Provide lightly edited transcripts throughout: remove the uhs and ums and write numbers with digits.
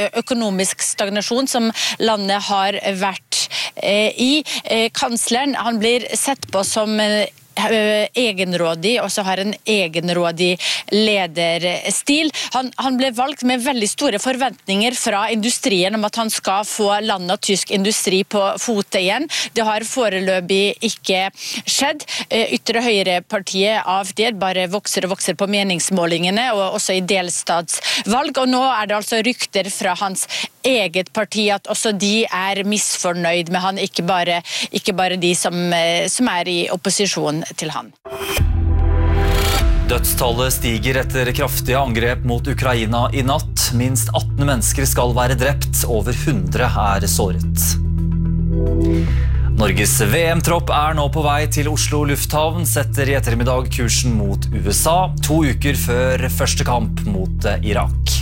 økonomisk stagnasjon som landet har vært i. Kansleren, han blir sett på som egenrådig, og så har en egenrådig lederstil. Han ble valgt med veldig store forventninger fra industrien om at han skal få land og tysk industri på fote igjen. Det har foreløpig ikke skjedd. Ytre høyrepartiet AfD bare vokser og vokser på meningsmålingene, og også i delstatsvalg, og nå er det altså rykter fra hans eget parti at også de er misfornøyd med han, ikke bare de som er i opposisjon til han. Dødstallet stiger etter kraftige angrep mot Ukraina i natt. Minst 18 mennesker skal være drept, over 100 er såret. Norges VM-tropp er nå på vei til Oslo lufthavn, setter i ettermiddag kursen mot USA, 2 uker før første kamp mot Irak.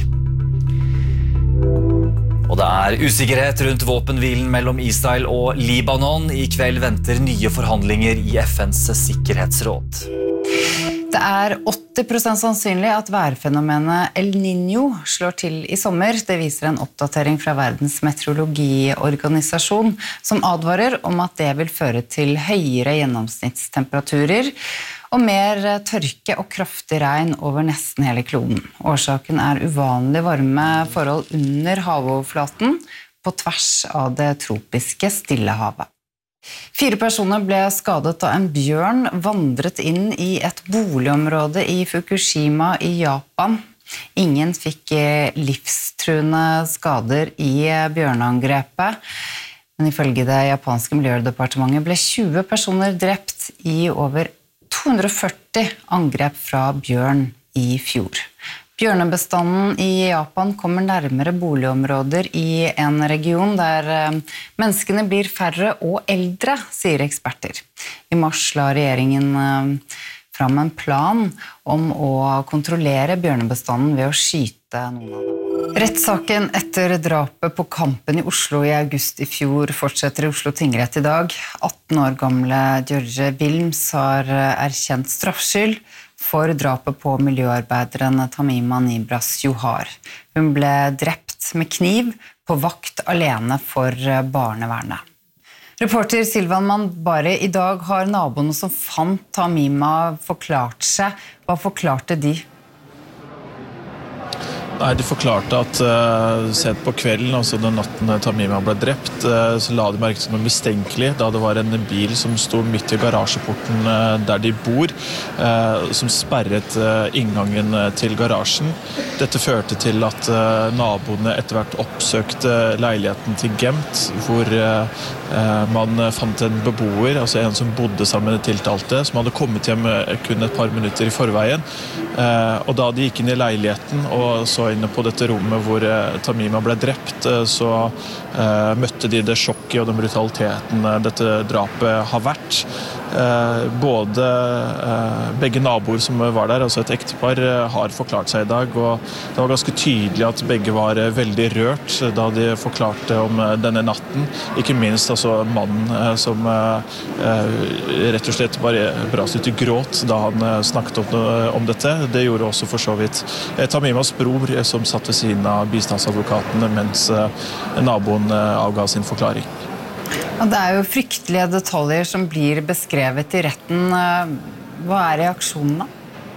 Og det er usikkerhet rundt våpenhvilen mellom Israel og Libanon. I kveld venter nye forhandlinger i FNs sikkerhetsråd. Det er 80% sannsynlig at værfenomenet El Niño slår til i sommer. Det viser en oppdatering fra Verdens meteorologiorganisasjon, som advarer om at det vil føre til høyere gjennomsnittstemperaturer og mer tørke og kraftig regn over nesten hele kloden. Årsaken er uvanlig varme forhold under havoverflaten på tvers av det tropiske Stillehavet. 4 personer ble skadet da en bjørn vandret inn i et boligområde i Fukushima i Japan. Ingen fikk livstruende skader i bjørneangrepet, men ifølge det japanske miljødepartementet ble 20 personer drept i over 240 angrep fra bjørn i fjor. Bjørnebestanden i Japan kommer nærmere boligområder i en region der menneskene blir færre og eldre, sier eksperter. I mars la regjeringen fram en plan om å kontrollere bjørnebestanden ved å skyte noen av dem. Rettssaken etter drapet på Kampen i Oslo i august i fjor fortsetter i Oslo tingrett i dag. 18 år gamle George Wilms har erkjent straffskyld for drapet på miljøarbeideren Tamima Nibras Johar. Hun ble drept med kniv på vakt alene for barnevernet. Reporter Silvan Mandbari, i dag har naboene som fant Tamima forklart seg. Hva forklarte de? Nei, de forklarte at sent på kvelden, altså den natten Tamima ble drept, så la de merke til noe mistenkelig, da det var en bil som sto midt i garasjeporten der de bor, som sperret inngangen til garasjen. Dette førte til at naboene etter hvert oppsøkte leiligheten til Gemt, hvor man fant en beboer, altså en som bodde sammen med tiltalte, som hadde kommet hjem kun et par minutter i forveien. Og da de gikk inn i leiligheten og så inne på dette rommet hvor Tamima ble drept, så møtte de det sjokket og den brutaliteten dette drapet har vært. Begge naboer som var der, altså et ektepar, har forklart seg i dag, og det var ganske tydelig at begge var veldig rørt da de forklarte om denne natten. Ikke minst altså mannen som rett og slett bare brast ut i gråt da han snakket om dette. Det gjorde også for så vidt Tamimas bror, som satt ved siden av bistandsadvokaten mens naboen avga sin forklaring. Det er jo fryktelige detaljer som blir beskrevet i retten. Hva er reaksjonene?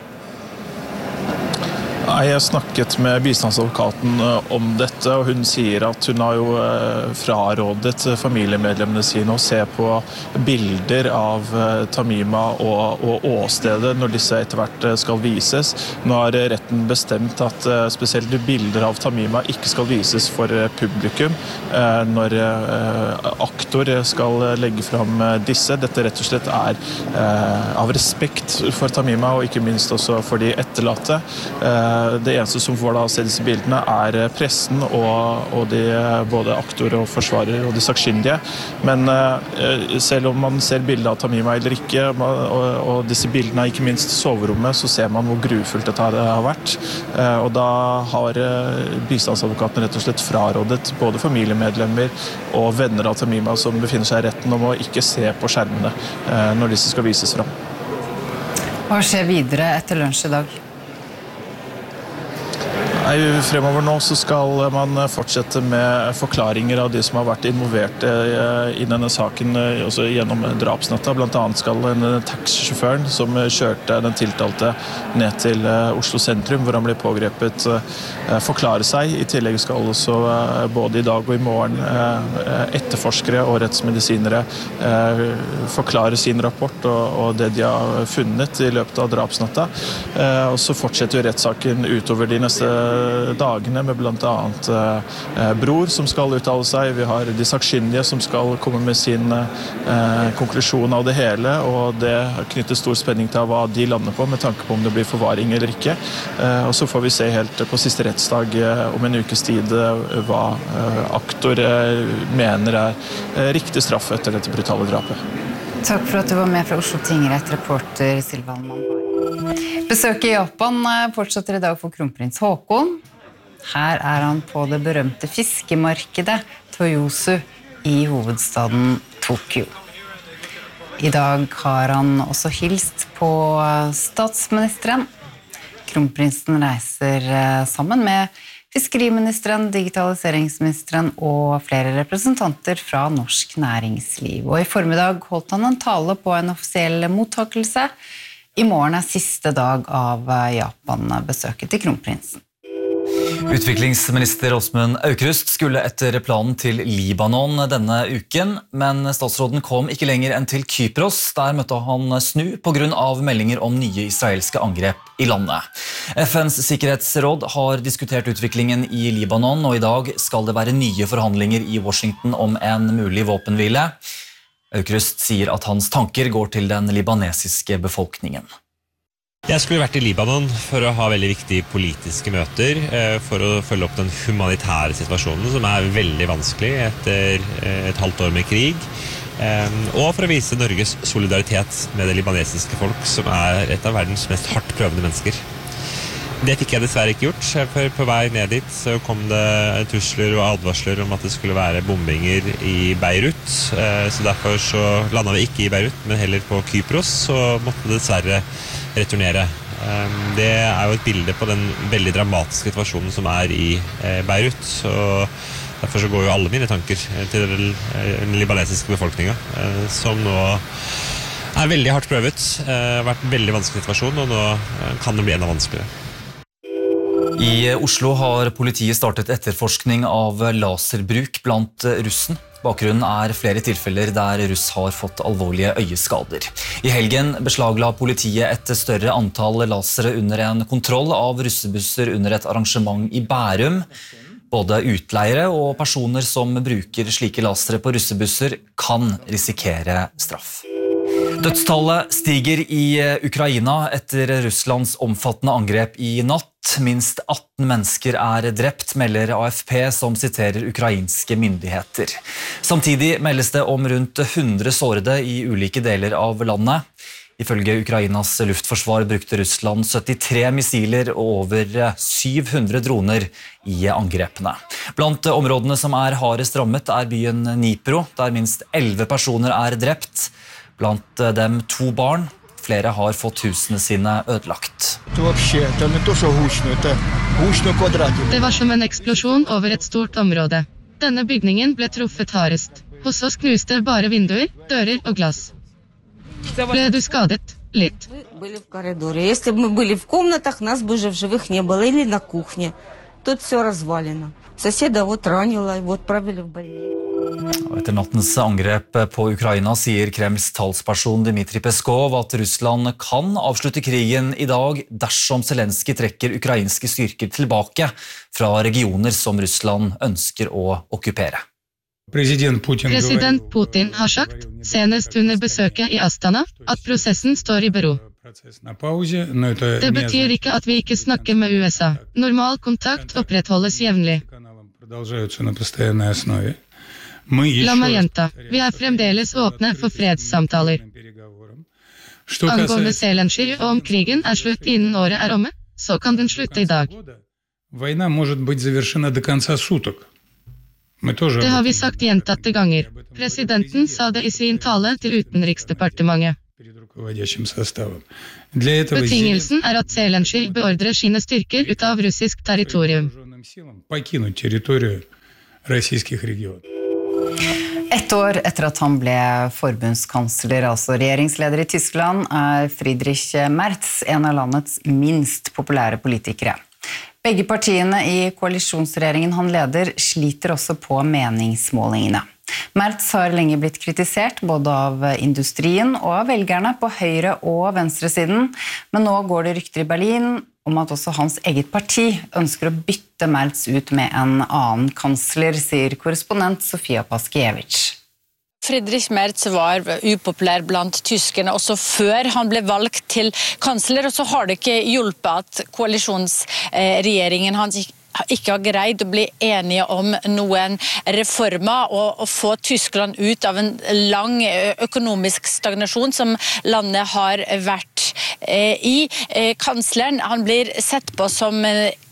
Jeg snakket med bistandsadvokaten om dette, og hun sier at hun har jo frarådet familiemedlemmene sine å se på bilder av Tamima og åstedet når disse etter hvert skal vises. Nå har retten bestemt at spesielt bilder av Tamima ikke skal vises for publikum når aktor skal legge fram disse. Dette rett og slett er av respekt for Tamima, og ikke minst også for de etterlatte. Det eneste som får da se disse bildene er pressen og de, både aktor og forsvarer og de sakkyndige. Men selv om man ser bilder av Tamima eller ikke, og disse bildene er ikke minst soverommet, så ser man hvor grufullt dette har vært. Og da har bistandsadvokaten rett og slett frarådet både familiemedlemmer og venner av Tamima som befinner seg i retten om å ikke se på skjermene når disse skal vises fram. Hva skjer videre etter lunsj i dag? Fremover nå så skal man fortsette med forklaringer av de som har vært involvert i denne saken også gjennom drapsnatta. Blant annet skal en taxisjåføren som kjørte den tiltalte ned til Oslo sentrum, hvor han ble pågrepet, forklare seg. I tillegg skal også både i dag og i morgen etterforskere og rettsmedisinere forklare sin rapport og det de har funnet i løpet av drapsnatta. Og så fortsetter jo rettssaken utover de neste dagene med blant annet bror som skal uttale seg. Vi har de sakkyndige som skal komme med sin konklusjon av det hele, og det knytter stor spenning til hva de lander på med tanke på om det blir forvaring eller ikke. Og så får vi se helt på siste rettsdag om en ukes tid hva aktor mener riktig straff etter dette brutale drapet. Takk for at du var med fra Oslo tingrett, reporter Silvan Manbar. Besøket i Japan fortsetter i dag for kronprins Haakon. Her han på det berømte fiskemarkedet Toyosu i hovedstaden Tokyo. I dag har han også hilst på statsministeren. Kronprinsen reiser sammen med fiskeriministeren, digitaliseringsministeren og flere representanter fra norsk næringsliv. Og i formiddag holdt han en tale på en offisiell mottakelse. I morgen siste dag av Japan-besøket til kronprinsen. Utviklingsminister Åsmund Aukrust skulle etter planen til Libanon denne uken, men statsråden kom ikke lenger enn til Kypros. Der møtte han snu på grunn av meldinger om nye israelske angrep i landet. FNs sikkerhetsråd har diskutert utviklingen i Libanon, og i dag skal det være nye forhandlinger i Washington om en mulig våpenhvile. Aukrust sier at hans tanker går til den libanesiske befolkningen. Jeg skulle vært i Libanon for å ha veldig viktige politiske møter, for å følge opp den humanitære situasjonen, som veldig vanskelig etter et halvt år med krig, og for å vise Norges solidaritet med det libanesiske folk, som et av verdens mest hardt prøvende mennesker. Det fikk jeg dessverre ikke gjort, for på vei ned dit så kom det trusler og advarsler om at det skulle være bombinger i Beirut, så derfor så landet vi ikke i Beirut, men heller på Kypros, og måtte dessverre returnere. Det jo et bilde på den veldig dramatiske situasjonen som i Beirut, og derfor så går jo alle mine tanker til den libanesiske befolkningen, som nå veldig hardt prøvet, vært en veldig vanskelig situasjon, og nå kan det bli enda vanskeligere. I Oslo har politiet startet etterforskning av laserbruk blant russen. Bakgrunnen flere tilfeller der russ har fått alvorlige øyeskader. I helgen beslagla politiet et større antall lasere under en kontroll av russebusser under et arrangement i Bærum. Både utleiere og personer som bruker slike lasere på russebusser kan risikere straff. Dødstallet stiger i Ukraina etter Russlands omfattende angrep i natt. Minst 18 mennesker drept, melder AFP som siterer ukrainske myndigheter. Samtidig meldes det om rundt 100 sårede i ulike deler av landet. Ifølge Ukrainas luftforsvar brukte Russland 73 missiler og over 700 droner i angrepene. Blant områdene som hardest rammet byen Dnipro, der minst 11 personer drept. Blant dem 2 barn. Flere har fått husene sine ødelagt. Det var som en eksplosjon over et stort område. Denne bygningen ble truffet hardest. Hos oss knuste bare vinduer, dører og glass. Ble du skadet? Litt. Были в коридоре. Если бы мы были в комнатах, нас бы уже в живых не было. Или на кухне. Тут все развалено. Соседа ранило, его отправили в больницу. Etter nattens angrep på Ukraina sier Kremls talsperson Dmitrij Peskov at Russland kan avslutte krigen i dag dersom Zelenskyj trekker ukrainske styrker tilbake fra regioner som Russland ønsker å okkupere. President Putin har sagt, senest under besøket i Astana, at prosessen står i bero. Det betyr ikke at vi ikke snakker med USA. Normal kontakt opprettholdes jevnlig. La meg gjenta, vi fremdeles åpne for fredssamtaler. Angående Zelenskyj og om krigen slutt innen året omme, så kan den slutte i dag. Det har vi sagt gjentatte ganger. Presidenten sa det i sin tale til Utenriksdepartementet. Betingelsen at Zelenskyj beordrer sine styrker ut av russisk territorium. Ett år etter at han ble forbundskansler, altså regjeringsleder i Tyskland, Friedrich Merz en av landets minst populære politikere. Begge partiene i koalisjonsregjeringen han leder sliter også på meningsmålingene. Merz har lenge blitt kritisert både av industrien og av velgerne på høyre- og venstresiden, men nå går det rykter i Berlin om at også hans eget parti ønsker å bytte Merz ut med en annen kansler, sier korrespondent Sofia Paskiewicz. Friedrich Merz var upopulær blant tyskerne også før han ble valgt til kansler, og så har det ikke hjulpet at koalisjonsregjeringen hans ikke har greid å bli enige om noen reformer og få Tyskland ut av en lang økonomisk stagnasjon som landet har vært i. Kansleren, han blir sett på som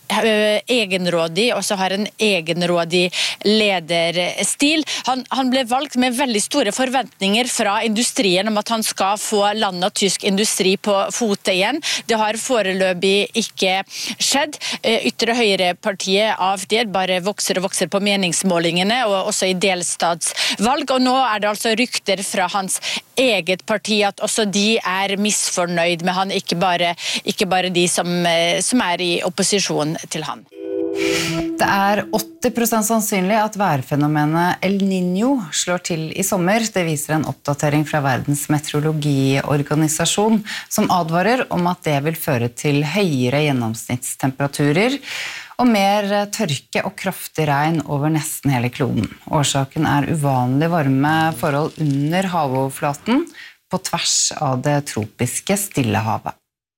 egenrådig, og så har en egenrådig lederstil. Han ble valgt med veldig store forventninger fra industrien om at han skal få landet og tysk industri på fote igjen. Det har foreløpig ikke skjedd. Ytre høyrepartiet AfD bare vokser og vokser på meningsmålingene, og også i delstatsvalg. Og nå er det altså rykter fra hans eget parti at også de er misfornøyd med han, ikke bare de som er i opposisjon til han. Det er 80% sannsynlig at værfenomenet El Niño slår til i sommer. Det viser en oppdatering fra Verdens meteorologiorganisasjon, som advarer om at det vil føre til høyere gjennomsnittstemperaturer og mer tørke og kraftig regn over nesten hele kloden. Årsaken er uvanlig varme forhold under havoverflaten på tvers av det tropiske Stillehavet.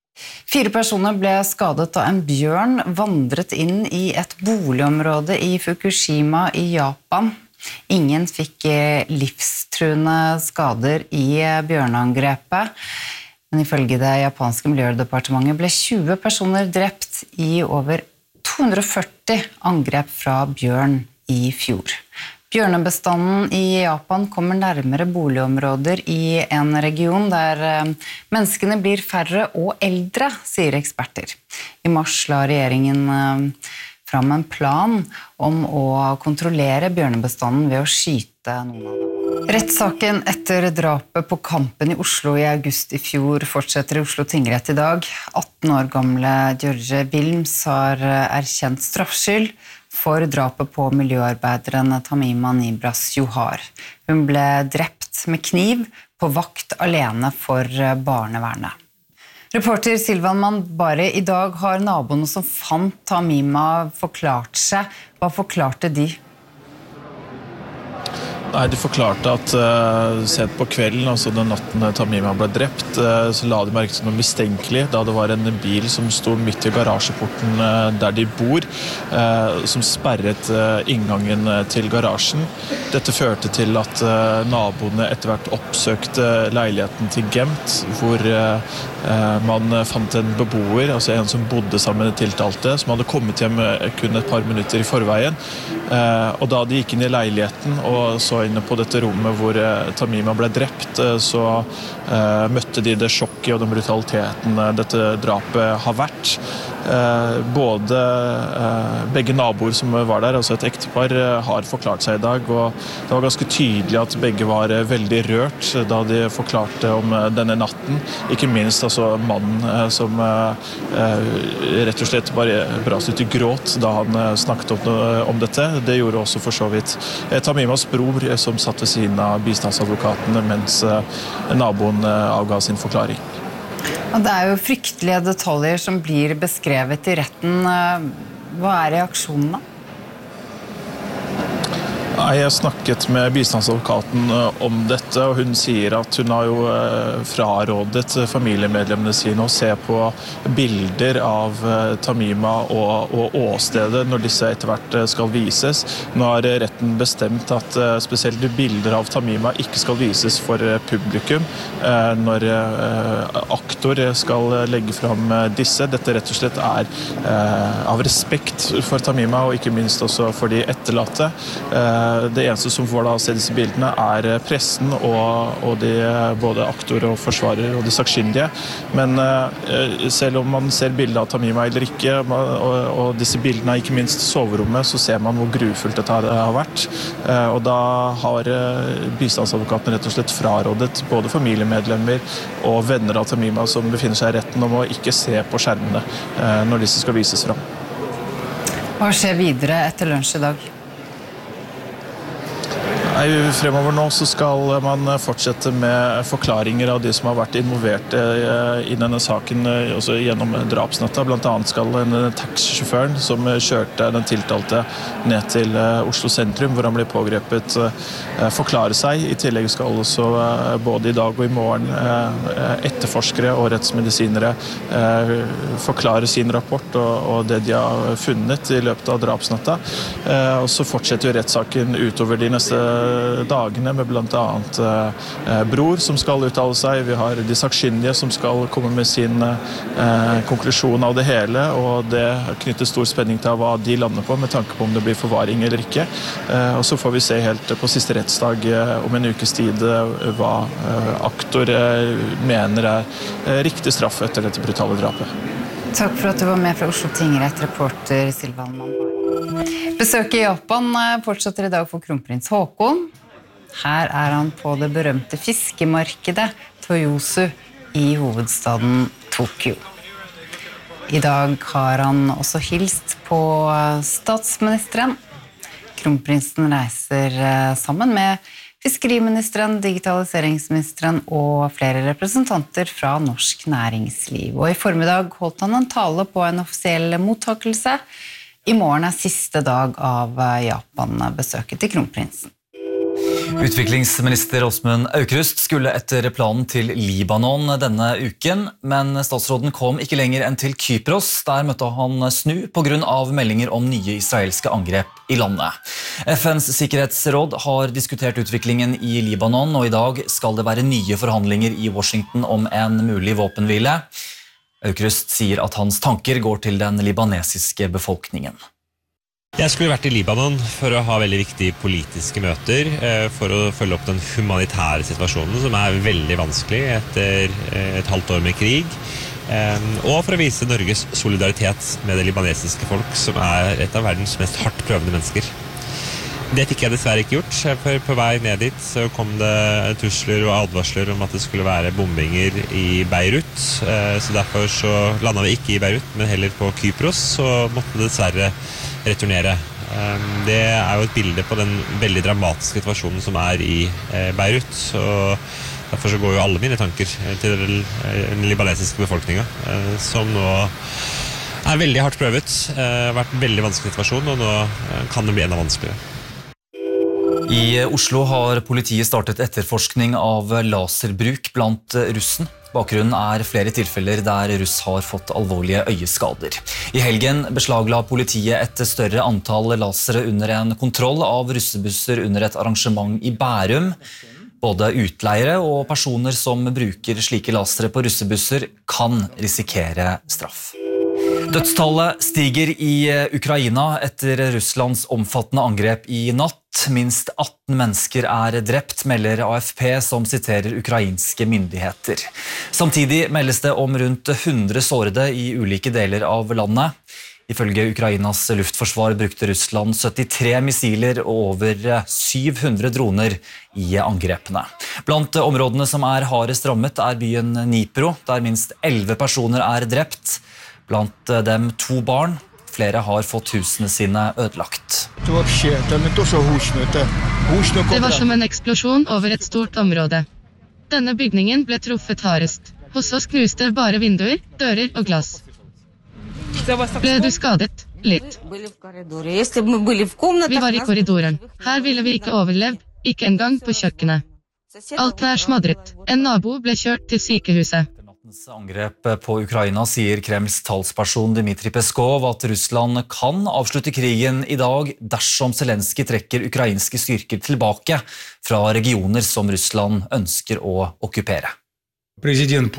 4 personer ble skadet da en bjørn vandret inn i et boligområde i Fukushima i Japan. Ingen fikk livstruende skader i bjørneangrepet, men ifølge det japanske miljødepartementet ble 20 personer drept i over 240 angrep fra bjørn i fjor. Bjørnebestanden i Japan kommer nærmere boligområder i en region der menneskene blir færre og eldre, sier eksperter. I mars la regjeringen fram en plan om å kontrollere bjørnebestanden ved å skyte noen av dem. Rettssaken etter drapet på Kampen i Oslo i august i fjor fortsetter i Oslo tingrett i dag. 18 år gamle George Wilms har erkjent straffskyld for drapet på miljøarbeideren Tamima Nibras Johar. Hun ble drept med kniv på vakt alene for barnevernet. Reporter Silvan Mandbari, i dag har naboene som fant Tamima forklart seg. Hva forklarte de? Nei, de forklarte at sent på kvelden, altså den natten Tamima ble drept, så la de merke til noe mistenkelig, da det var en bil som sto midt i garasjeporten der de bor, som sperret inngangen til garasjen. Dette førte til at naboene etter hvert oppsøkte leiligheten til Gemt, hvor man fant en beboer, altså en som bodde sammen med tiltalte, som hadde kommet hjem kun et par minutter i forveien. Og da de gikk inn i leiligheten og så inne på dette rommet hvor Tamima ble drept, så møtte de det sjokket og den brutaliteten dette drapet har vært. Begge naboer som var der, altså et ektepar, har forklart seg i dag, og det var ganske tydelig at begge var veldig rørt da de forklarte om denne natten. Ikke minst altså mannen som rett og slett bare brast ut i gråt da han snakket om dette. Det gjorde også for så vidt Tamimas bror, som satt ved siden av bistandsadvokaten mens naboen avga sin forklaring. Det er jo fryktelige detaljer som blir beskrevet i retten. Hva er reaksjonene? Jeg snakket med bistandsadvokaten om dette, og hun sier at hun har jo frarådet familiemedlemmene sine å se på bilder av Tamima og åstedet når disse etter hvert skal vises. Nå har retten bestemt at spesielt bilder av Tamima ikke skal vises for publikum når aktor skal legge fram disse. Dette rett og slett er av respekt for Tamima, og ikke minst også for de etterlatte. Det eneste som får da se disse bildene pressen og de, både aktor og forsvarer og de sakkyndige. Men selv om man ser bilder av Tamima eller ikke, og disse bildene ikke minst soverommet, så ser man hvor grufullt dette har vært. Og da har bistandsadvokaten rett og slett frarådet både familiemedlemmer og venner av Tamima som befinner seg i retten om å ikke se på skjermene når disse skal vises fram. Hva skjer videre etter lunsj i dag? Fremover nå så skal man fortsette med forklaringer av de som har vært involvert i denne saken også gjennom drapsnatta. Blant annet skal taxisjåføren som kjørte den tiltalte ned til Oslo sentrum, hvor han ble pågrepet, forklare seg. I tillegg skal også både i dag og i morgen etterforskere og rettsmedisinere forklare sin rapport og det de har funnet i løpet av drapsnatta. Og så fortsetter jo rettssaken utover de neste dagene med blant annet bror som skal uttale seg. Vi har de sakkyndige som skal komme med sin konklusjon av det hele, og det knytter stor spenning til hva de lander på med tanke på om det blir forvaring eller ikke. Og så får vi se helt på siste rettsdag om en ukes tid hva aktor mener riktig straff etter dette brutale drapet. Takk for at du var med fra Oslo tingrett, reporter Silvan Mann. Besøket i Japan fortsetter i dag for kronprins Haakon. Her han på det berømte fiskemarkedet Toyosu i hovedstaden Tokyo. I dag har han også hilst på statsministeren. Kronprinsen reiser sammen med fiskeriministeren, digitaliseringsministeren og flere representanter fra norsk næringsliv. Og i formiddag holdt han en tale på en offisiell mottakelse. I morgen siste dag av Japan-besøket til kronprinsen. Utviklingsminister Åsmund Aukrust skulle etter planen til Libanon denne uken, men statsråden kom ikke lenger enn til Kypros. Der møtte han snu på grunn av meldinger om nye israelske angrep i landet. FNs sikkerhetsråd har diskutert utviklingen i Libanon, og i dag skal det være nye forhandlinger i Washington om en mulig våpenhvile. Aukrust sier at hans tanker går til den libanesiske befolkningen. Jeg skulle vært i Libanon for å ha veldig viktige politiske møter, for å følge opp den humanitære situasjonen, som veldig vanskelig etter et halvt år med krig, og for å vise Norges solidaritet med det libanesiske folk, som et av verdens mest hardt prøvende mennesker. Det fikk jeg dessverre ikke gjort, for på vei ned dit så kom det trusler og advarsler om at det skulle være bombinger i Beirut, så derfor så landet vi ikke i Beirut, men heller på Kypros, så måtte det dessverre returnere. Det jo et bilde på den veldig dramatiske situasjonen som i Beirut, og derfor så går jo alle mine tanker til den libanesiske befolkningen, som nå veldig hardt prøvet, vært en veldig vanskelig situasjon, og nå kan det bli enda vanskeligere. I Oslo har politiet startet etterforskning av laserbruk blant russen. Bakgrunnen flere tilfeller der russ har fått alvorlige øyeskader. I helgen beslagla politiet et større antall lasere under en kontroll av russebusser under et arrangement i Bærum. Både utleiere og personer som bruker slike lasere på russebusser kan risikere straff. Dødstallet stiger i Ukraina etter Russlands omfattende angrep i natt. Minst 18 mennesker drept, melder AFP som siterer ukrainske myndigheter. Samtidig meldes det om rundt 100 sårede i ulike deler av landet. Ifølge Ukrainas luftforsvar brukte Russland 73 missiler og over 700 droner i angrepene. Blant områdene som hardest rammet byen Dnipro, der minst 11 personer drept. Blant dem 2 barn. Flere har fått husene sine ødelagt. Det var som en eksplosjon over et stort område. Denne bygningen ble truffet hardest. Hos oss knuste bare vinduer, dører og glass. Ble du skadet? Litt. Vi var i korridoren. Her ville vi ikke overlevd, ikke engang på kjøkkenet. Alt smadret. En nabo ble kjørt til sykehuset. Angrep på Ukraina sier Kremls talsperson Dmitrij Peskov at Russland kan avslutte krigen i dag dersom Zelenskyj trekker ukrainske styrker tilbake fra regioner som Russland ønsker å okkupere. President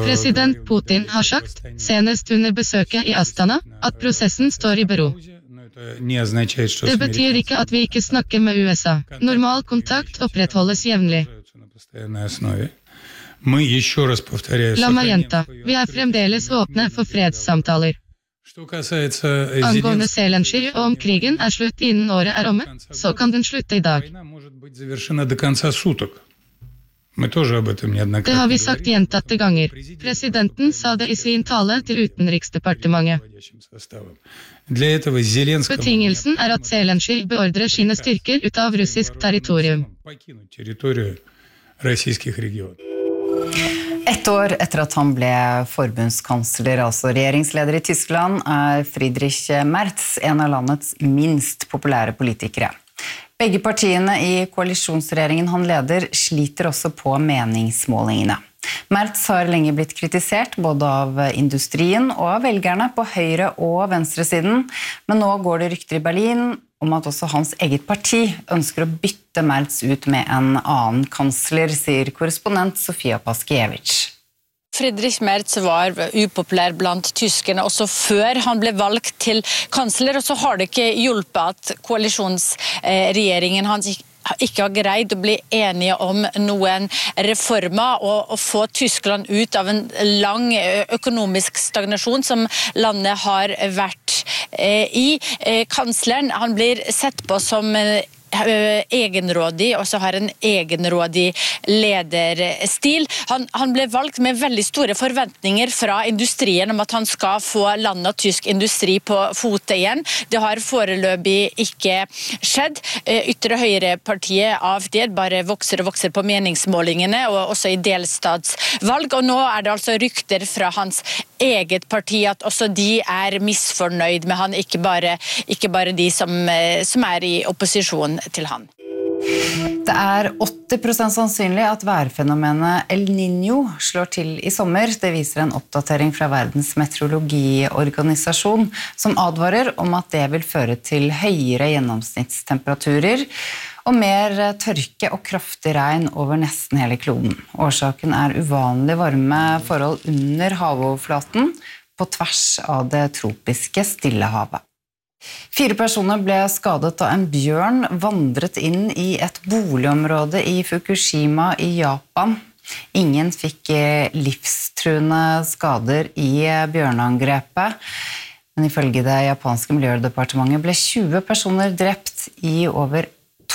Putin har sagt, senest under besøket i Astana, at prosessen står i bero. Det betyr ikke at vi ikke snakker med USA. Normal kontakt opprettholdes jevnlig. La meg gjenta, vi fremdeles åpne for fredssamtaler. Angående Zelenskyj og om krigen slutt innen året omme, så kan den slutte i dag. Det har vi sagt gjentatte ganger. Presidenten sa det i sin tale til Utenriksdepartementet. Betingelsen at Zelenskyj beordrer sine styrker ut av russisk territorium. Et år etter at han ble forbundskansler, altså regjeringsleder i Tyskland, Friedrich Merz en av landets minst populære politikere. Begge partiene i koalisjonsregjeringen han leder sliter også på meningsmålingene. Merz har lenge blitt kritisert både av industrien og av velgerne på høyre- og venstresiden, men nå går det rykter i Berlin om at også hans eget parti ønsker å bytte Merz ut med en annen kansler, sier korrespondent Sofia Paskiewicz. Friedrich Merz var upopulær blant tyskerne også før han ble valgt til kansler, og så har det ikke hjulpet at koalisjonsregjeringen hans ikke har greid å bli enige om noen reformer og få Tyskland ut av en lang økonomisk stagnasjon som landet har vært i. Kansleren han blir sett på som egenrådig, og så har en egenrådig lederstil. Han ble valgt med veldig store forventninger fra industrien om at han skal få landet og tysk industri på fote igjen. Det har foreløpig ikke skjedd. Ytre høyrepartiet AfD bare vokser og vokser på meningsmålingene, og også i delstatsvalg, og nå det altså rykter fra hans eget parti at også de misfornøyd med han, ikke bare de som i opposisjon til han. Det 80% sannsynlig at værfenomenet El Niño slår til i sommer. Det viser en oppdatering fra Verdens meteorologiorganisasjon, som advarer om at det vil føre til høyere gjennomsnittstemperaturer og mer tørke og kraftig regn over nesten hele kloden. Årsaken uvanlig varme forhold under havoverflaten på tvers av det tropiske Stillehavet. 4 personer ble skadet da en bjørn vandret inn i et boligområde i Fukushima i Japan. Ingen fikk livstruende skader i bjørneangrepet, men ifølge det japanske miljødepartementet ble 20 personer drept i over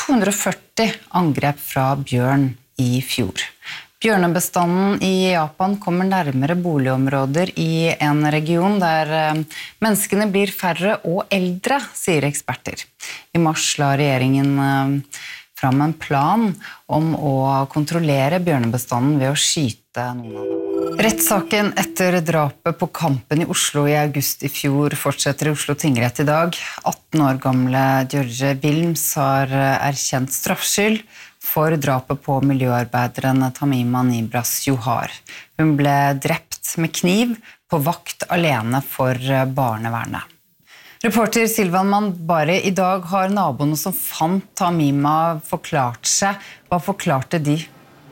240 angrep fra bjørn i fjor. Bjørnebestanden i Japan kommer nærmere boligområder i en region der menneskene blir færre og eldre, sier eksperter. I mars la regjeringen fram en plan om å kontrollere bjørnebestanden ved å skyte noen av dem. Rettssaken etter drapet på Kampen i Oslo i august i fjor fortsetter i Oslo tingrett i dag. 18 år gamle George Wilms har erkjent straffskyld for drapet på miljøarbeideren Tamima Nibras Johar. Hun ble drept med kniv på vakt alene for barnevernet. Reporter Silvan Mandbari, i dag har naboene som fant Tamima forklart seg. Hva forklarte de?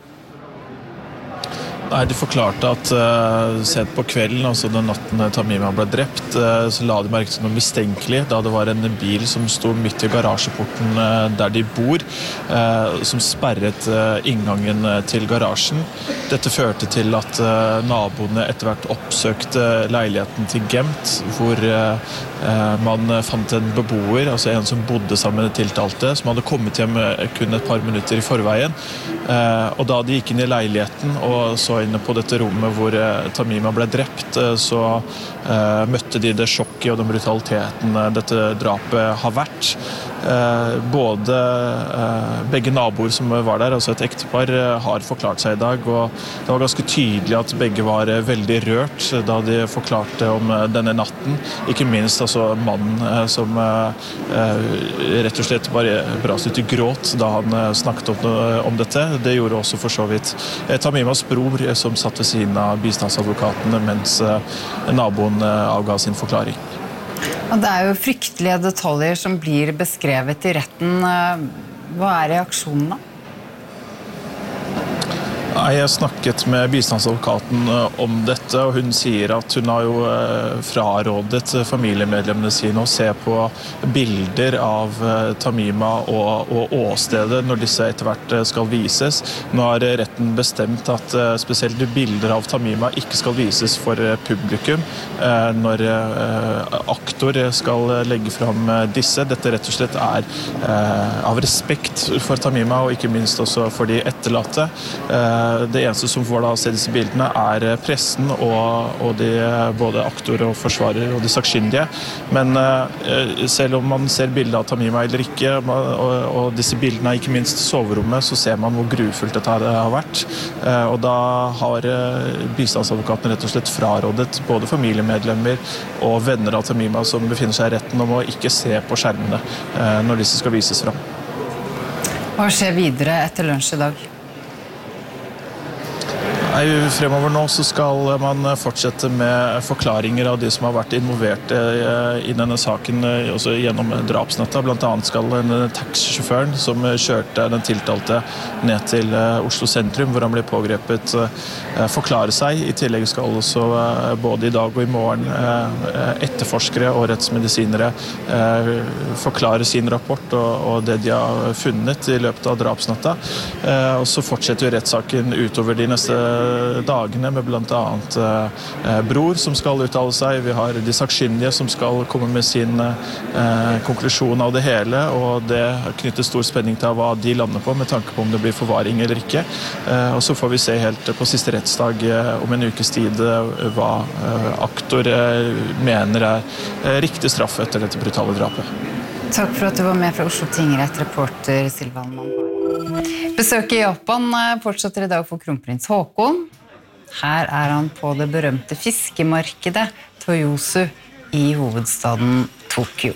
Nei, de forklarte at sent på kvelden, altså den natten Tamima ble drept, så la de merke til noe mistenkelig, da det var en bil som sto midt i garasjeporten der de bor, som sperret inngangen til garasjen. Dette førte til at naboene etter hvert oppsøkte leiligheten til Gemt, hvor man fant en beboer, altså en som bodde sammen med tiltalte, som hadde kommet hjem kun et par minutter i forveien. Og da de gikk inn i leiligheten og så inne på dette rommet hvor Tamima ble drept, så møtte de det sjokket og den brutaliteten dette drapet har vært. Begge naboer som var der, altså et ektepar, har forklart seg i dag, og det var ganske tydelig at begge var veldig rørt da de forklarte om denne natten. Ikke minst altså mannen som rett og slett bare brast ut i gråt da han snakket om dette. Det gjorde også for så vidt Tamimas bror, som satt ved siden av bistandsadvokaten mens naboen avga sin forklaring. Og det jo fryktelige detaljer som blir beskrevet i retten. Hva reaksjonene? Jeg snakket med bistandsadvokaten om dette, og hun sier at hun har jo frarådet familiemedlemmene sine å se på bilder av Tamima og åstedet når disse etter hvert skal vises. Nå har retten bestemt at spesielt bilder av Tamima ikke skal vises for publikum når aktor skal legge fram disse. Dette rett og slett av respekt for Tamima, og ikke minst også for de etterlatte. Det eneste som får da se disse bildene pressen og de, både aktor og forsvarer og de sakkyndige. Men selv om man ser bilder av Tamima eller ikke, og disse bildene ikke minst soverommet, så ser man hvor grufullt dette har vært. Og da har bistandsadvokaten rett og slett frarådet både familiemedlemmer og venner av Tamima som befinner seg i retten om å ikke se på skjermene når disse skal vises fram. Hva skjer videre etter lunsj i dag? Fremover nå så skal man fortsette med forklaringer av de som har vært involvert i denne saken også gjennom drapsnatta. Blant annet skal taxisjåføren som kjørte den tiltalte ned til Oslo sentrum, hvor han ble pågrepet, forklare seg. I tillegg skal også både i dag og i morgen etterforskere og rettsmedisinere forklare sin rapport og det de har funnet i løpet av drapsnatta. Og så fortsetter jo rettssaken utover de neste dagene med blant annet bror som skal uttale seg. Vi har de sakkyndige som skal komme med sin konklusjon av det hele, og det knytter stor spenning til hva de lander på med tanke på om det blir forvaring eller ikke. Og så får vi se helt på siste rettsdag om en ukes tid hva aktor mener riktig straff etter dette brutale drapet. Takk for at du var med fra Oslo tingrett, reporter Silvan Mann. Besøket i Japan fortsetter i dag for kronprins Haakon. Her han på det berømte fiskemarkedet Toyosu i hovedstaden Tokyo.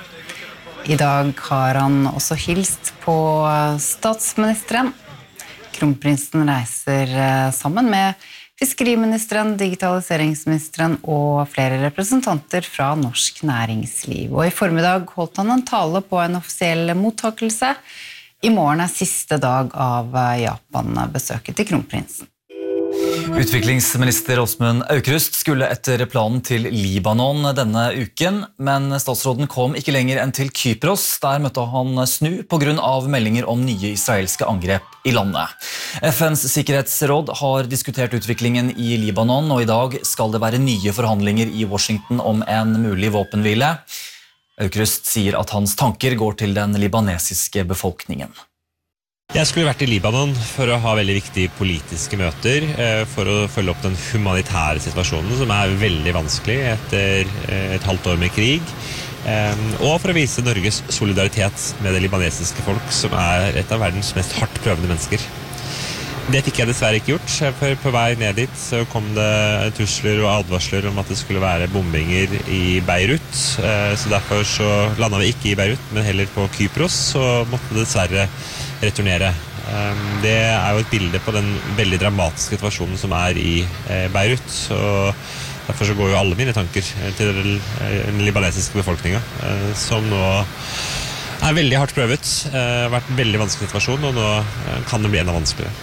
I dag har han også hilst på statsministeren. Kronprinsen reiser sammen med fiskeriministeren, digitaliseringsministeren og flere representanter fra norsk næringsliv. Og i formiddag holdt han en tale på en offisiell mottakelse. I morgen siste dag av Japan-besøket til kronprinsen. Utviklingsminister Åsmund Aukrust skulle etter planen til Libanon denne uken, men statsråden kom ikke lenger enn til Kypros. Der møtte han snu på grunn av meldinger om nye israelske angrep i landet. FNs sikkerhetsråd har diskutert utviklingen i Libanon, og i dag skal det være nye forhandlinger i Washington om en mulig våpenhvile. Aukrust sier at hans tanker går til den libanesiske befolkningen. Jeg skulle vært i Libanon for å ha veldig viktige politiske møter, for å følge opp den humanitære situasjonen som veldig vanskelig etter et halvt år med krig, og for å vise Norges solidaritet med det libanesiske folk, som et av verdens mest hardt prøvende mennesker. Det fikk jeg dessverre ikke gjort, for på vei ned dit så kom det trusler og advarsler om at det skulle være bombinger i Beirut, så derfor så landet vi ikke i Beirut, men heller på Kypros, og måtte dessverre returnere. Det jo et bilde på den veldig dramatiske situasjonen som i Beirut, og derfor så går jo alle mine tanker til den libanesiske befolkningen, som nå veldig hardt prøvet, vært en veldig vanskelig situasjon, og nå kan det bli enda vanskeligere.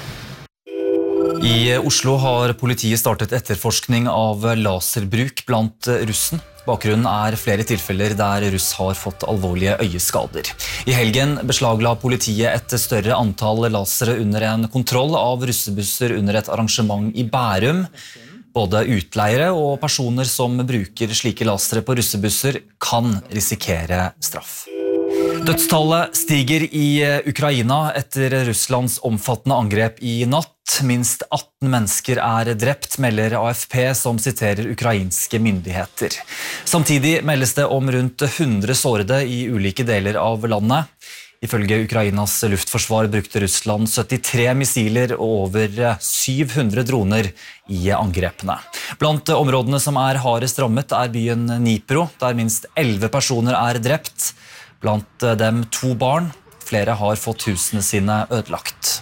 I Oslo har politiet startet etterforskning av laserbruk blant russen. Bakgrunnen flere tilfeller der russ har fått alvorlige øyeskader. I helgen beslagla politiet et større antall lasere under en kontroll av russebusser under et arrangement i Bærum. Både utleiere og personer som bruker slike lasere på russebusser kan risikere straff. Dødstallet stiger i Ukraina etter Russlands omfattende angrep i natt. Minst 18 mennesker drept, melder AFP som siterer ukrainske myndigheter. Samtidig meldes det om rundt 100 sårede i ulike deler av landet. Ifølge Ukrainas luftforsvar brukte Russland 73 missiler og over 700 droner i angrepene. Blant områdene som hardest rammet byen Dnipro, der minst 11 personer drept. Blant dem 2 barn. Flere har fått husene sine ødelagt.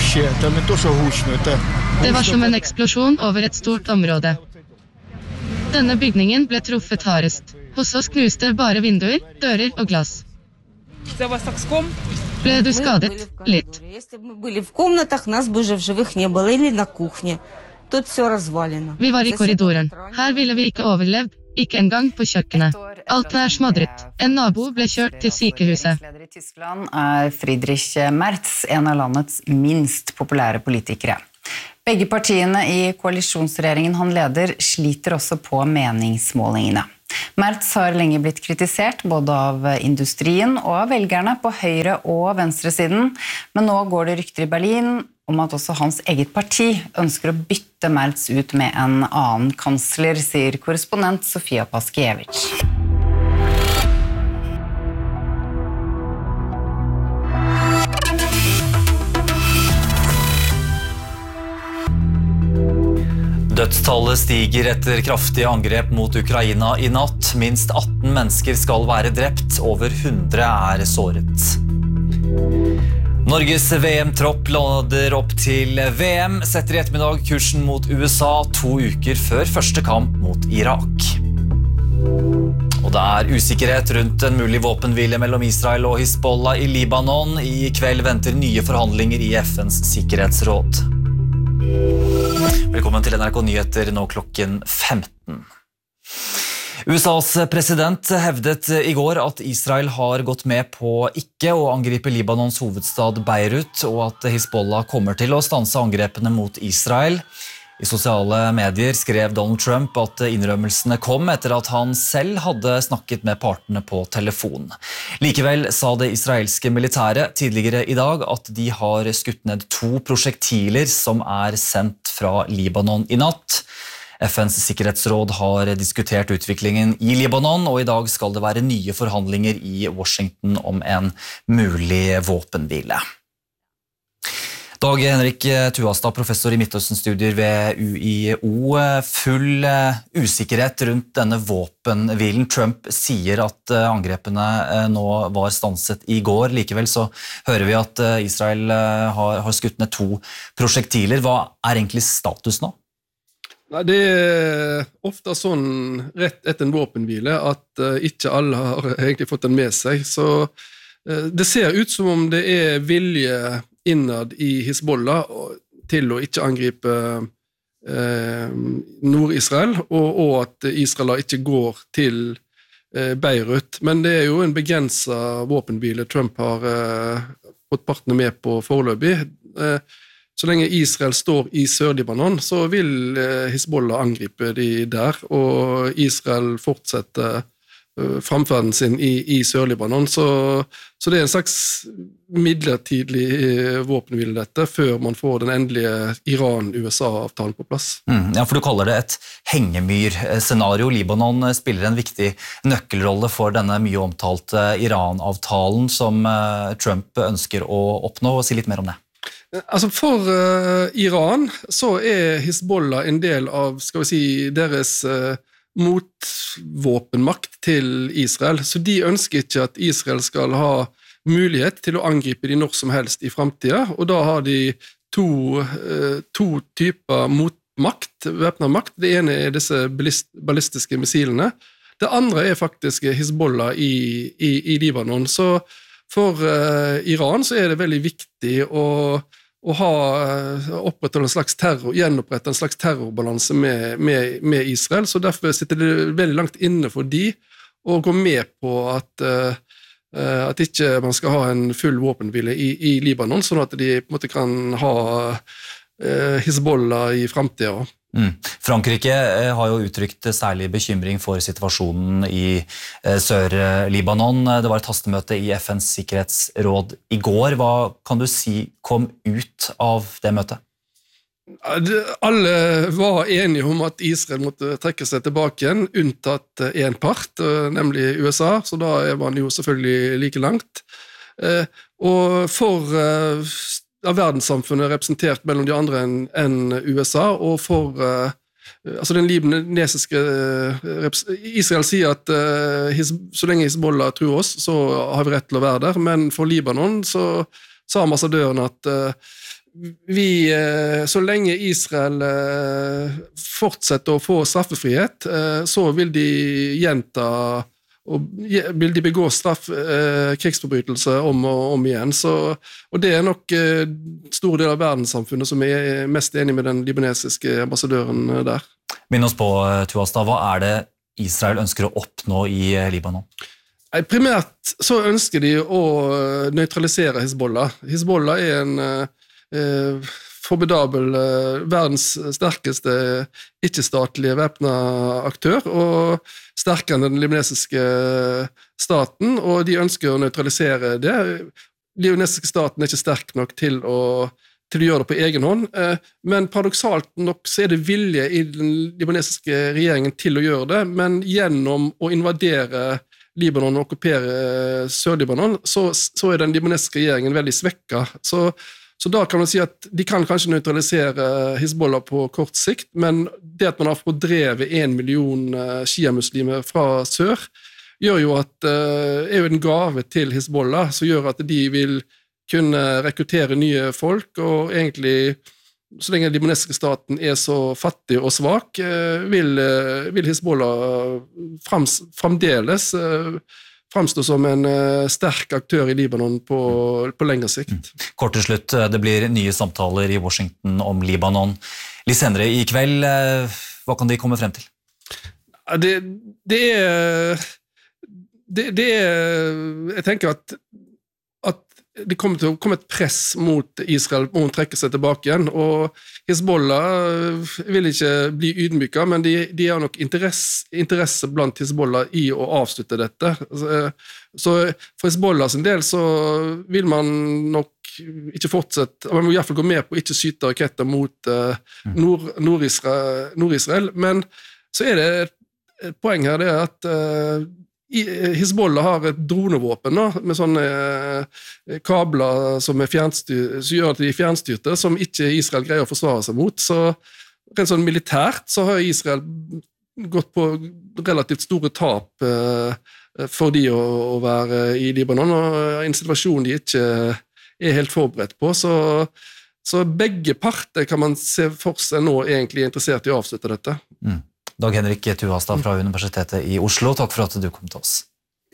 Det var som en eksplosjon over et stort område. Denne bygningen ble truffet hardest. Hos oss knuste bare vinduer, dører og glass. Det var slags kom. Ble du skadet? Litt. Если бы мы были в комнатах, нас бы уже в живых не было, или на кухне. Тут все развалено. Vi var i korridoren. Her ville vi ikke overlevd, ikke engang på kjøkkenet. Alt er smadret. En nabo ble kjørt til sykehuset. Leder i Tyskland er Friedrich Merz, en av landets minst populære politikere. Begge partiene i koalisjonsregjeringen han leder sliter også på meningsmålingene. Merz har lenge blitt kritisert både av industrien og av velgerne på høyre- og venstresiden, men nå går det rykter i Berlin om at også hans eget parti ønsker å bytte Merz ut med en annen kansler, sier korrespondent Sofia Paskiewicz. Dødstallet stiger etter kraftige angrep mot Ukraina i natt. Minst 18 mennesker skal være drept, over 100 er såret. Norges VM-tropp lader opp til VM, setter i ettermiddag kursen mot USA 2 uker før første kamp mot Irak. Og det er usikkerhet rundt en mulig våpenhvile mellom Israel og Hizbollah i Libanon. I kveld venter nye forhandlinger i FNs sikkerhetsråd. Velkommen til NRK Nyheter nå klokken 15. USAs president hevdet i går at Israel har gått med på ikke å angripe Libanons hovedstad Beirut, og at Hizbollah kommer til å stanse angrepene mot Israel. I sosiale medier skrev Donald Trump at innrømmelsene kom etter at han selv hadde snakket med partene på telefon. Likevel sa det israelske militæret tidligere i dag at de har skutt ned 2 prosjektiler som er sendt fra Libanon i natt. FNs sikkerhetsråd har diskutert utviklingen i Libanon, og i dag skal det være nye forhandlinger i Washington om en mulig våpenhvile. Dag Henrik Tuastad, professor i Midtøsten-studier ved UiO. Full usikkerhet rundt denne våpenhvilen. Trump sier at angrepene nå var stanset i går. Likevel så hører vi at Israel har skutt ned 2 prosjektiler. Hva er egentlig status nå? Nei, det er ofte sånn rett etter en våpenhvile at ikke alle har egentlig fått den med seg. Så det ser ut som om det er vilje innad i Hizbollah til å ikke angripe Nord-Israel, og at Israel ikke går til Beirut. Men det er jo en begrenset våpenhvile Trump har fått partene med på foreløpig. Så lenge Israel står i Sør-Libanon, så vil Hizbollah angripe de der, og Israel fortsetter framferden sin i Sør-Libanon. Så det er en slags midlertidig våpenhvile dette, før man får den endelige Iran-USA-avtalen på plass. Ja, for du kaller det et hengemyr-scenario. Libanon spiller en viktig nøkkelrolle for denne mye omtalte Iran-avtalen som Trump ønsker å oppnå. Si litt mer om det. Altså for Iran så er Hizbollah en del av, skal vi si, deres motvåpenmakt til Israel, så de ønsker ikke at Israel skal ha mulighet til å angripe de når som helst i fremtiden, og da har de to typer motmakt, væpnet makt. Det ene er disse ballistiske missilene, det andre er faktisk Hizbollah i Libanon. Så for Iran så er det veldig viktig å opprette en slags gjenopprette en slags terrorbalanse med Israel, så derfor sitter det veldig langt inne for de å gå med på at ikke man skal ha en full våpenhvile i Libanon, sånn at de på en måte kan ha Hizbollah i fremtiden. Frankrike har jo uttrykt særlig bekymring for situasjonen i Sør-Libanon. Det var et hastemøte i FNs sikkerhetsråd i går. Hva kan du si kom ut av det møtet? Alle var enige om at Israel måtte trekke seg tilbake igjen, unntatt en part, nemlig USA, så da er man jo selvfølgelig like langt. Og for verdenssamfunnet representert mellom de andre enn USA, og for altså den libanesiske Israel sier at så lenge Hizbollah tror oss, så har vi rett til å være der, men for Libanon så sa ambassadøren at så lenge Israel fortsetter å få straffefrihet, så vil de gjenta vil de begå krigsforbrytelser om og om igjen. Og det nok stor del av verdenssamfunnet som mest enig med den libanesiske ambassadøren der. Minn oss på, Tuasta, hva det Israel ønsker å oppnå i Libanon? Primært så ønsker de å nøytralisere Hezbollah. Hezbollah en formidabel, verdens sterkeste ikke-statlige væpnet aktør, og sterkere enn den libanesiske staten, og de ønsker å nøytralisere det. Libanesiske staten ikke sterk nok til å gjøre det på egen hånd, men paradoksalt nok så det vilje i den libanesiske regjeringen til å gjøre det, men gjennom å invadere Libanon og okkupere Sør-Libanon, så den libanesiske regjeringen veldig svekket. Så da kan man si at de kan kanskje nøytralisere Hezbollah på kort sikt, men det at man har fordrevet 1 million shia-muslimer fra sør, gjør jo at jo en gave til Hezbollah, som gjør at de vil kunne rekruttere nye folk, og egentlig, så lenge den libanesiske staten så fattig og svak, vil Hezbollah fremdeles fremstå som en sterk aktør i Libanon på lengre sikt. Kort til slutt, det blir nye samtaler i Washington om Libanon. Litt senere i kveld, hva kan de komme frem til? Jeg tenker at det kommer til å komme et press mot Israel om å trekke seg tilbake igjen, og Hezbollah vil ikke bli ydmyket, men de har nok interesse blant Hezbollah i å avslutte dette. Så for Hezbollah sin del så vil man nok ikke fortsette, man må i hvert fall gå med på å ikke skyte raketter mot Nord-Israel, men så det et poeng her, det at Hezbollah har et dronevåpen med sånne kabler som gjør at de fjernstyrte, som ikke Israel greier å forsvare seg mot. Så rent sånn militært så har Israel gått på relativt store tap for de å være i Libanon, og en situasjon de ikke helt forberedt på. Så begge parter kan man se for seg nå egentlig interessert i å avslutte dette. Dag Henrik Tuasta fra Universitetet i Oslo, takk for at du kom til oss.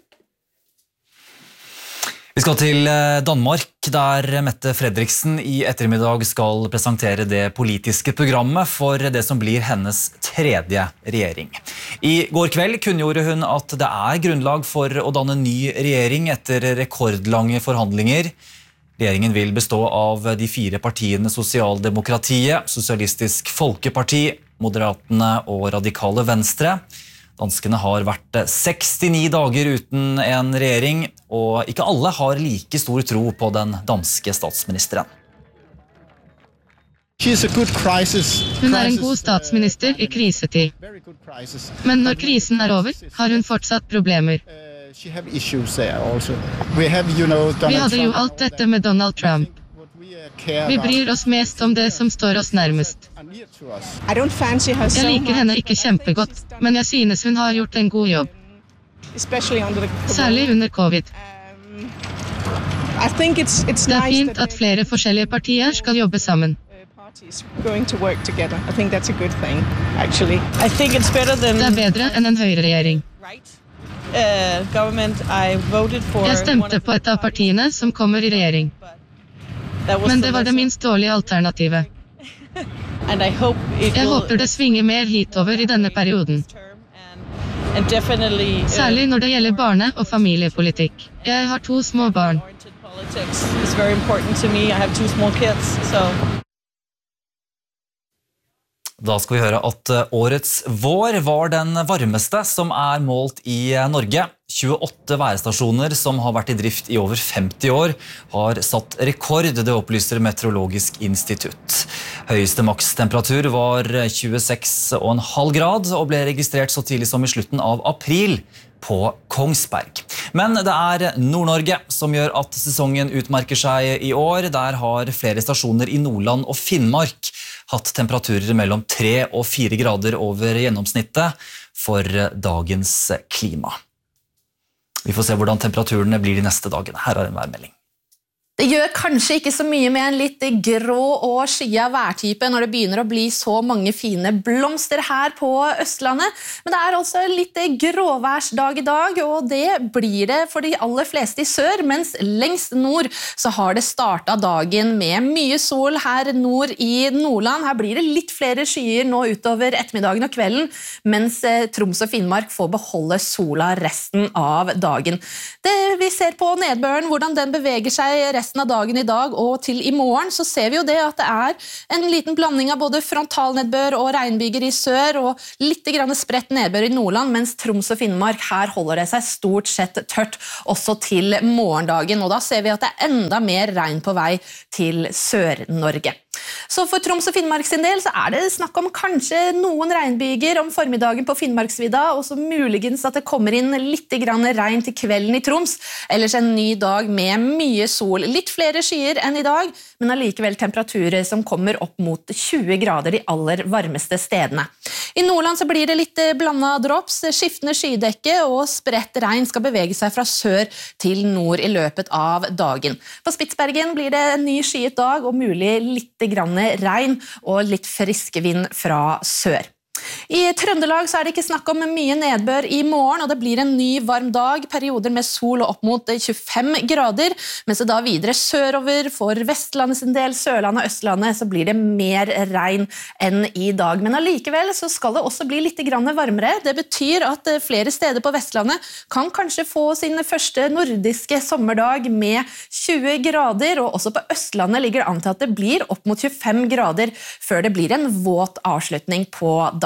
Vi skal til Danmark, der Mette Frederiksen i ettermiddag skal presentere det politiske programmet for det som blir hennes 3. regjering. I går kveld kunngjorde hun at det grunnlag for å danne ny regjering etter rekordlange forhandlinger. Regjeringen vil bestå av de 4 partiene Sosialdemokratiet, Sosialistisk Folkeparti, Moderatene og Radikale Venstre. Danskene har vært 69 dager uten en regjering, og ikke alle har like stor tro på den danske statsministeren. Hun en god statsminister i krisetid. Men når krisen over, har hun fortsatt problemer. Vi hadde jo alt dette med Donald Trump. Vi bryr oss mest om det som står oss nærmest. Jeg liker henne ikke kjempegodt, men jeg synes hun har gjort en god jobb. Særlig under covid. Det fint at flere forskjellige partier skal jobbe sammen. Det bedre enn en høyreregjering. Jeg stemte på et av partiene som kommer i regjering. Men det var det minst dårlige alternativet. Jeg håper det svinger mer hitover i denne perioden. Særlig når det gjelder barne- og familiepolitikk. Jeg har 2 små barn. Da skal vi høre at årets vår var den varmeste som målt i Norge. 28 værstasjoner som har vært i drift i over 50 år har satt rekord, det opplyser Meteorologisk institutt. Høyeste makstemperatur var 26,5 grad og ble registrert så tidlig som i slutten av april på Kongsberg. Men det Nord-Norge som gjør at sesongen utmerker seg i år. Der har flere stasjoner i Nordland og Finnmark hatt temperaturer mellom 3 og 4 grader over gjennomsnittet for dagens klima. Vi får se hvordan temperaturene blir de neste dagene. Her en værmelding. Det gjør kanskje ikke så mye med en litt grå og skyet værtype når det begynner å bli så mange fine blomster her på Østlandet, men det altså en litt gråværsdag i dag, og det blir det for de aller fleste i sør, mens lengst nord så har det startet dagen med mye sol her nord i Nordland. Her blir det litt flere skyer nå utover ettermiddagen og kvelden, mens Troms og Finnmark får beholde sola resten av dagen. Det vi ser på nedbøren, hvordan den beveger seg resten av dagen i dag og til i morgen, så ser vi jo det at det en liten blanding av både frontalnedbør og regnbyger i sør, og litt grann spredt nedbør i Nordland, mens Troms og Finnmark, her holder det seg stort sett tørt også til morgendagen, og da ser vi at det enda mer regn på vei til Sør-Norge. Så for Troms og Finnmark sin del så det snakk om kanskje noen regnbyger om formiddagen på Finnmarksvidda, og så muligens at det kommer inn litt grann regn til kvelden i Troms, ellers en ny dag med mye sol. Litt flere skyer enn i dag, men allikevel temperaturer som kommer opp mot 20 grader de aller varmeste stedene. I Nordland så blir det litt blandet drops, skiftende skydekke og spredt regn skal bevege seg fra sør til nord i løpet av dagen. På Spitsbergen blir det en ny skyet dag og mulig litt grann regn og litt frisk vind fra sør. I Trøndelag så det ikke snakk om mye nedbør i morgen, og det blir en ny varm dag, perioder med sol og opp mot 25 grader, mens det da videre sørover for Vestlandet sin del, Sørlandet og Østlandet, så blir det mer regn enn i dag. Men allikevel så skal det også bli litt grann varmere. Det betyr at flere steder på Vestlandet kan kanskje få sin første nordiske sommerdag med 20 grader, og også på Østlandet ligger det an til at det blir opp mot 25 grader før det blir en våt avslutning på dagen.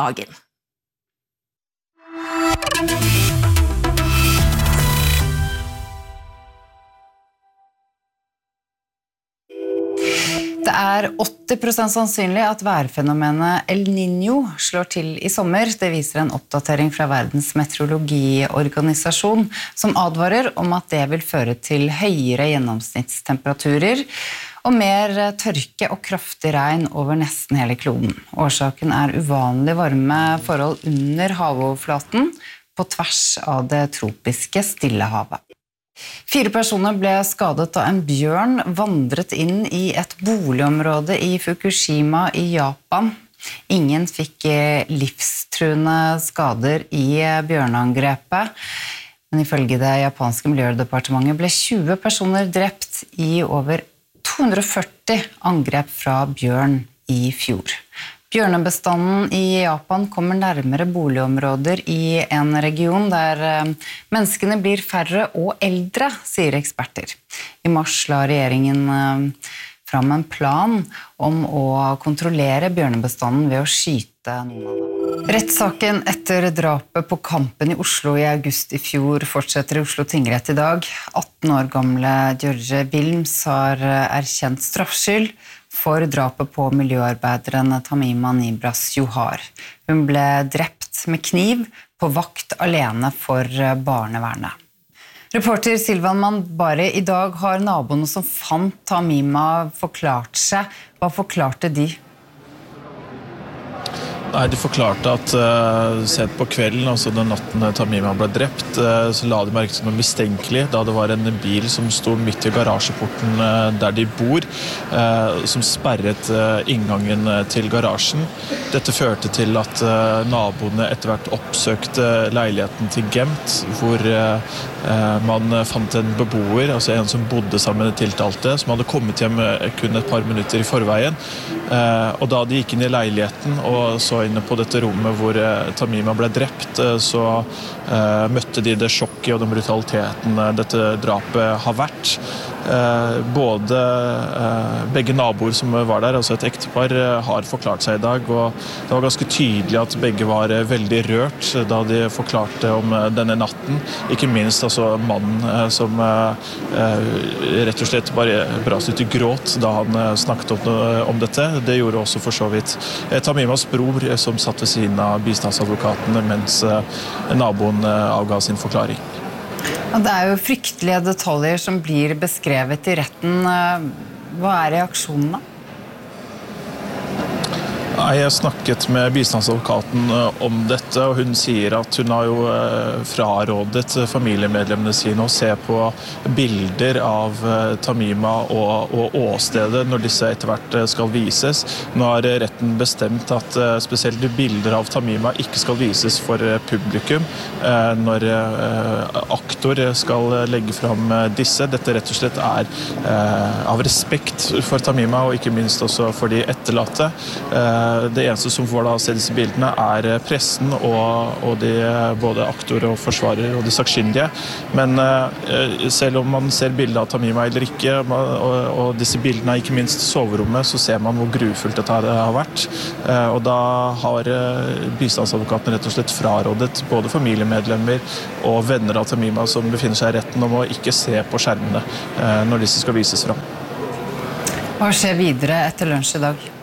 Det 80% sannsynlig at værfenomenet El Niño slår til i sommer. Det viser en oppdatering fra Verdens meteorologiorganisasjon, som advarer om at det vil føre til høyere gjennomsnittstemperaturer og mer tørke og kraftig regn over nesten hele kloden. Årsaken uvanlig varme forhold under havoverflaten på tvers av det tropiske Stillehavet. 4 personer ble skadet da en bjørn vandret inn i et boligområde i Fukushima i Japan. Ingen fikk livstruende skader i bjørneangrepet, men ifølge det japanske miljødepartementet ble 20 personer drept i over 240 angrep fra bjørn i fjor. Bjørnebestanden i Japan kommer nærmere boligområder i en region der menneskene blir færre og eldre, sier eksperter. I mars la regjeringen fram en plan om å kontrollere bjørnebestanden ved å skyte noen av dem. Rettssaken etter drapet på Kampen i Oslo i august i fjor fortsetter i Oslo tingrett i dag. 18 år gamle George Wilms har erkjent straffskyld for drapet på miljøarbeideren Tamima Nibras Johar. Hun ble drept med kniv på vakt alene for barnevernet. Reporter Silvan Mandbari, i dag har naboene som fant Tamima forklart seg. Hva forklarte de? Nei, de forklarte at sent på kvelden, altså den natten Tamima ble drept, så la de merke til noe mistenkelig, da det var en bil som sto midt i garasjeporten der de bor, som sperret inngangen til garasjen. Dette førte til at naboene etter hvert oppsøkte leiligheten til Gemt, hvor man fant en beboer, altså en som bodde sammen med tiltalte, som hadde kommet hjem kun et par minutter i forveien. Og da de gikk inn i leiligheten og så inne på dette rommet hvor Tamima ble drept, så møtte de det sjokket og den brutaliteten dette drapet har vært. Begge naboer som var der, altså et ektepar, har forklart seg i dag, og det var ganske tydelig at begge var veldig rørt da de forklarte om denne natten. Ikke minst altså mannen som rett og slett bare brast ut i gråt da han snakket om dette. Det gjorde også for så vidt Tamimas bror, som satt ved siden av bistandsadvokaten mens naboen avga sin forklaring. Det jo fryktelige detaljer som blir beskrevet i retten. Hva reaksjonene? Jeg snakket med bistandsadvokaten om dette, og hun sier at hun har jo frarådet familiemedlemmene sine å se på bilder av Tamima og åstedet når disse etter hvert skal vises. Nå har retten bestemt at spesielt bilder av Tamima ikke skal vises for publikum når aktor skal legge fram disse. Dette rett og slett av respekt for Tamima, og ikke minst også for de etterlatte. Det eneste som får da se disse bildene pressen og de, både aktor og forsvarer og de sakkyndige. Men selv om man ser bilder av Tamima eller ikke, og disse bildene ikke minst soverommet, så ser man hvor grufullt dette har vært. Og da har bistandsadvokaten rett og slett frarådet både familiemedlemmer og venner av Tamima som befinner seg i retten om å ikke se på skjermene når disse skal vises fram. Hva skjer videre etter lunsj i dag?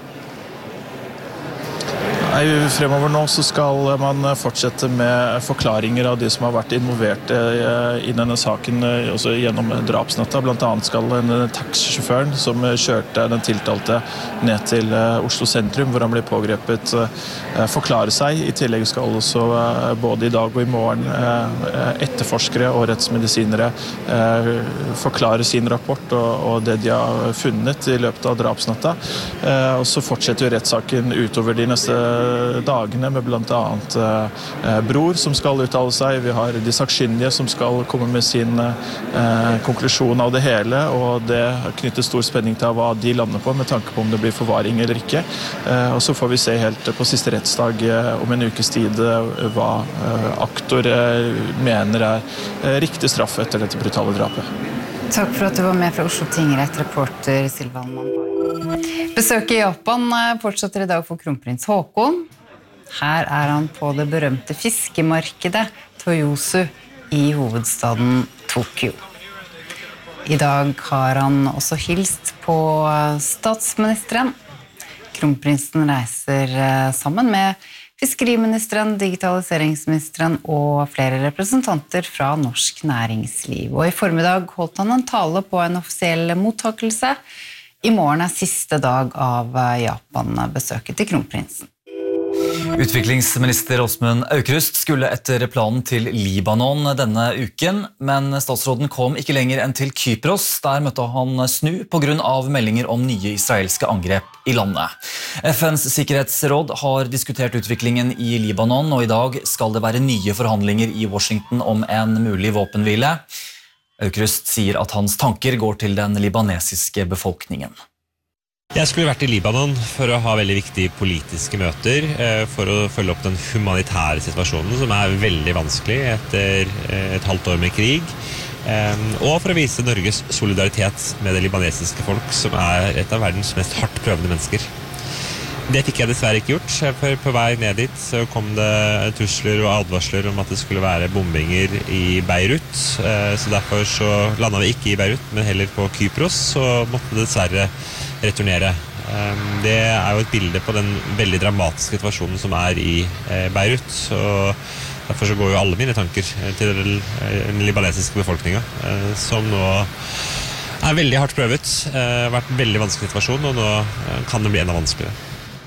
Fremover nå så skal man fortsette med forklaringer av de som har vært involvert i denne saken også gjennom drapsnatta. Blant annet skal taxisjåføren som kjørte den tiltalte ned til Oslo sentrum, hvor han ble pågrepet, forklare seg. I tillegg skal også både i dag og i morgen etterforskere og rettsmedisinere forklare sin rapport og det de har funnet i løpet av drapsnatta. Og så fortsetter jo rettssaken utover de neste dagene med blant annet bror som skal uttale seg. Vi har de sakkyndige som skal komme med sin konklusjon av det hele, og det knytter stor spenning til hva de lander på med tanke på om det blir forvaring eller ikke. Og så får vi se helt på siste rettsdag om en ukes tid hva aktor mener riktig straff etter dette brutale drapet. Takk for at du var med fra Oslo tingrett, reporter Silvan Manborg. Besøket i Japan fortsetter i dag for kronprins Haakon. Her han på det berømte fiskemarkedet Toyosu i hovedstaden Tokyo. I dag har han også hilst på statsministeren. Kronprinsen reiser sammen med fiskeriministeren, digitaliseringsministeren og flere representanter fra norsk næringsliv. Og i formiddag holdt han en tale på en offisiell mottakelse. I morgen siste dag av Japan-besøket til kronprinsen. Utviklingsminister Åsmund Aukrust skulle etter planen til Libanon denne uken, men statsråden kom ikke lenger enn til Kypros. Der møtte han snu på grunn av meldinger om nye israelske angrep i landet. FNs sikkerhetsråd har diskutert utviklingen i Libanon, og i dag skal det være nye forhandlinger i Washington om en mulig våpenhvile. Aukrust sier at hans tanker går til den libanesiske befolkningen. Jeg skulle vært i Libanon for å ha veldig viktige politiske møter, for å følge opp den humanitære situasjonen, som veldig vanskelig etter et halvt år med krig, og for å vise Norges solidaritet med det libanesiske folk, som et av verdens mest hardt prøvende mennesker. Det fikk jeg dessverre ikke gjort, for på vei ned dit så kom det trusler og advarsler om at det skulle være bombinger i Beirut, så derfor så landet vi ikke i Beirut, men heller på Kypros, så måtte det dessverre returnere. Det jo et bilde på den veldig dramatiske situasjonen som i Beirut, og derfor så går jo alle mine tanker til den libanesiske befolkningen, som nå veldig hardt prøvet, vært en veldig vanskelig situasjon, og nå kan det bli enda vanskeligere.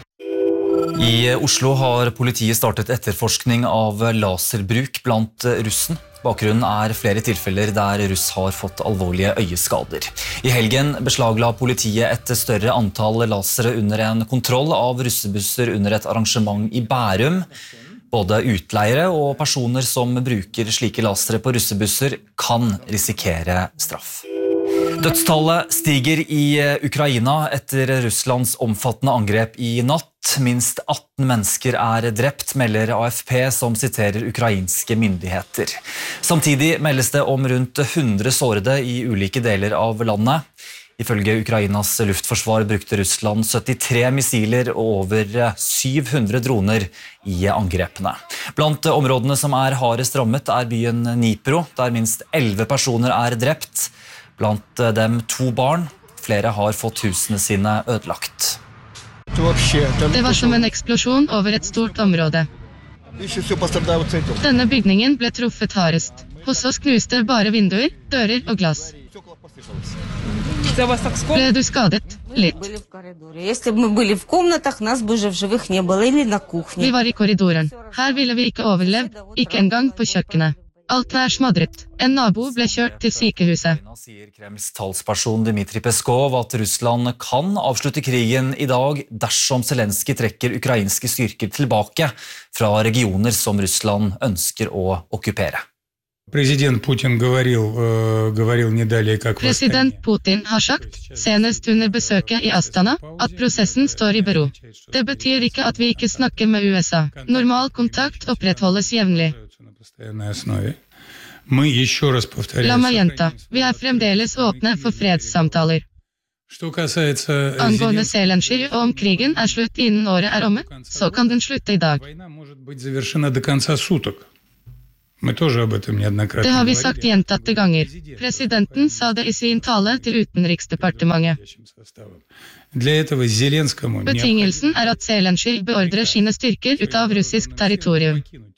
I Oslo har politiet startet etterforskning av laserbruk blant russen. Bakgrunnen flere tilfeller der russ har fått alvorlige øyeskader. I helgen beslagla politiet et større antall lasere under en kontroll av russebusser under et arrangement i Bærum. Både utleiere og personer som bruker slike lasere på russebusser kan risikere straff. Dødstallet stiger i Ukraina etter Russlands omfattende angrep i natt. Minst 18 mennesker drept, melder AFP som siterer ukrainske myndigheter. Samtidig meldes det om rundt 100 sårede i ulike deler av landet. Ifølge Ukrainas luftforsvar brukte Russland 73 missiler og over 700 droner i angrepene. Blant områdene som hardest rammet byen Dnipro, der minst 11 personer drept. Blant dem 2 barn. Flere har fått husene sine ødelagt. Det var som en eksplosjon over et stort område. Denne bygningen ble truffet hardest. Hos oss knuste bare vinduer, dører og glass. Ble du skadet? Litt. Были в коридоре. Если бы мы были в комнатах, нас бы уже в живых не было, или на кухне. Vi var I korridoren. Her ville vi ikke overlevd, ikke engang på kjøkkenet. Alt var smadret. En nabo ble kjørt til sykehuset. Sier Kremls talsperson Dmitrij Peskov at Russland kan avslutte krigen I dag dersom Zelenskyj trekker ukrainske styrker tilbake fra regioner som Russland ønsker å okkupere. President Putin говорил не далее, как President Putin har sagt, senest under besøket I Astana, at prosessen står I bero. Det betyr ikke at vi ikke snakker med USA. Normal kontakt opprettholdes jevnlig. La meg gjenta, vi fremdeles åpne for fredssamtaler. Angående Zelenskyj og om krigen slutt innen året omme, så kan den slutte I dag. Det har vi sagt gjentatte ganger. Presidenten sa det I sin tale til Utenriksdepartementet. Betingelsen at Zelenskyj beordrer sine styrker ut av russisk territorium.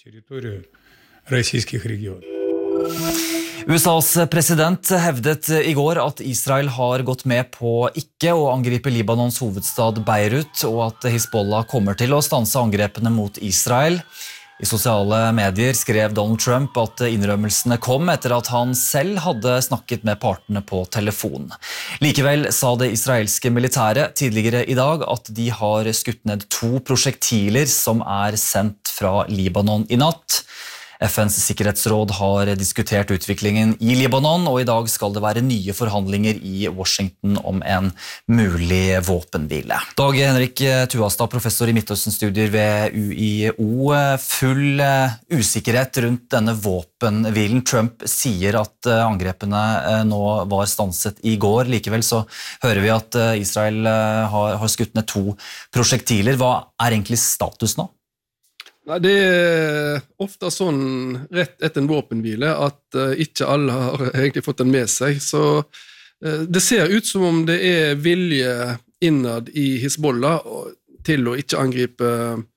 USAs president hevdet I går at Israel har gått med på ikke å angripe Libanons hovedstad Beirut, og at Hezbollah kommer til å stanse angrepene mot Israel. I sosiale medier skrev Donald Trump at innrømmelsene kom etter at han selv hadde snakket med partene på telefon. Likevel sa det israelske militæret tidligere I dag at de har skutt ned 2 prosjektiler som sendt fra Libanon I natt. FNs sikkerhetsråd har diskutert utviklingen I Libanon, og I dag skal det være nye forhandlinger I Washington om en mulig våpenhvile. Dag Henrik Tuastad, professor I Midtøsten-studier ved UiO. Full usikkerhet rundt denne våpenhvilen. Trump sier at angrepene nå var stanset I går. Likevel så hører vi at Israel har skutt ned 2 prosjektiler. Hva egentlig status nå? Det ofte sånn rett etter en våpenhvile at ikke alle har egentlig fått den med seg. Så det ser ut som om det vilje innad I Hezbollah til å ikke angripe